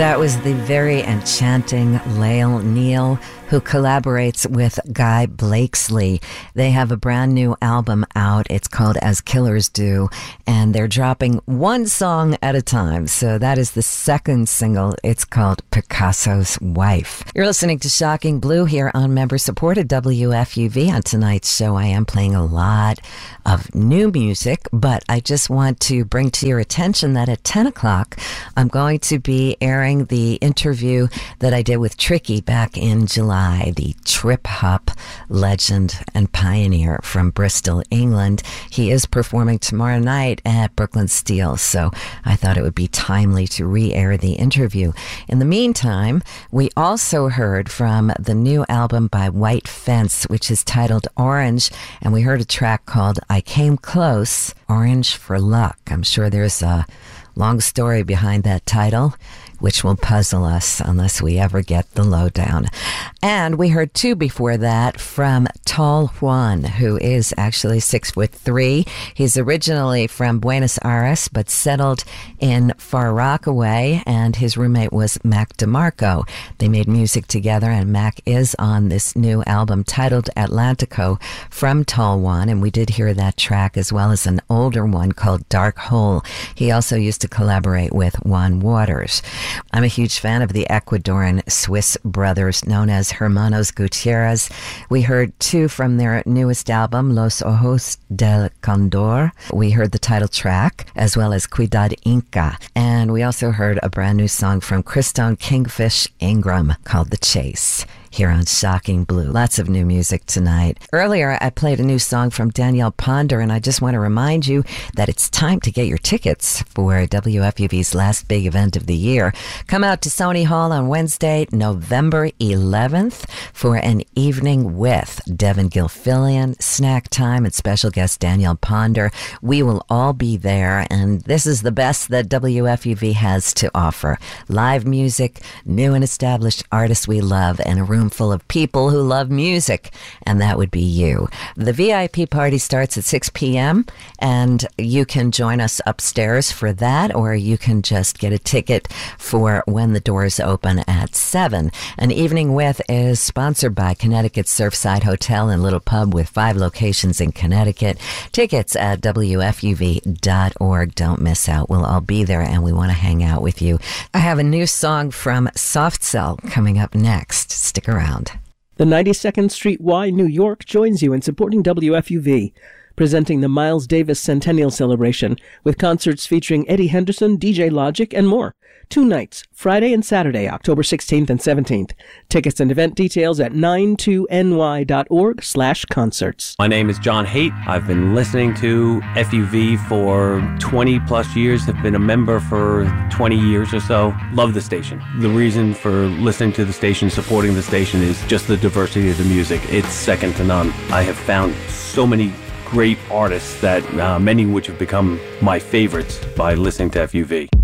That was the very enchanting Lael Neal, who collaborates with Guy Blakesley. They have a brand new album out. It's called As Killers Do, and they're dropping one song at a time. So that is the second single. It's called Picasso's Wife. You're listening to Shocking Blue here on member-supported WFUV. On tonight's show, I am playing a lot of new music, but I just want to bring to your attention that at 10 o'clock, I'm going to be airing the interview that I did with Tricky back in July. The trip-hop legend and pioneer from Bristol, England. He is performing tomorrow night at Brooklyn Steel, so I thought it would be timely to re-air the interview. In the meantime, we also heard from the new album by White Fence, which is titled Orange, and we heard a track called I Came Close, Orange for Luck. I'm sure there's a long story behind that title, which will puzzle us unless we ever get the lowdown. And we heard two before that from Tall Juan, who is actually 6'3". He's originally from Buenos Aires, but settled in Far Rockaway, and his roommate was Mac DeMarco. They made music together, and Mac is on this new album titled Atlantico from Tall Juan, and we did hear that track as well as an older one called Dark Hole. He also used to collaborate with Juan Waters. I'm a huge fan of the Ecuadorian Swiss brothers known as Hermanos Gutierrez. We heard two from their newest album, Los Ojos del Condor. We heard the title track, as well as Cuidad Inca. And we also heard a brand new song from Christone Kingfish Ingram called The Chase, here on Shocking Blue. Lots of new music tonight. Earlier, I played a new song from Danielle Ponder, and I just want to remind you that it's time to get your tickets for WFUV's last big event of the year. Come out to Sony Hall on Wednesday, November 11th for an evening with Devin Gilfillian, Snack Time, and special guest Danielle Ponder. We will all be there, and this is the best that WFUV has to offer. Live music, new and established artists we love, and a room full of people who love music, and that would be you. The VIP party starts at 6 p.m., and you can join us upstairs for that, or you can just get a ticket for when the doors open at 7. An Evening With is sponsored by Connecticut Surfside Hotel and Little Pub with 5 locations in Connecticut. Tickets at WFUV.org. Don't miss out. We'll all be there, and we want to hang out with you. I have a new song from Soft Cell coming up next. Stick around. The 92nd Street Y, New York joins you in supporting WFUV, presenting the Miles Davis Centennial Celebration with concerts featuring Eddie Henderson, DJ Logic, and more. 2 nights, Friday and Saturday, October 16th and 17th. Tickets and event details at 92ny.org/concerts. My name is John Haidt. I've been listening to FUV for 20 plus years. Have been a member for 20 years or so. Love the station. The reason for listening to the station, supporting the station, is just the diversity of the music. It's second to none. I have found so many great artists that many which have become my favorites by listening to FUV.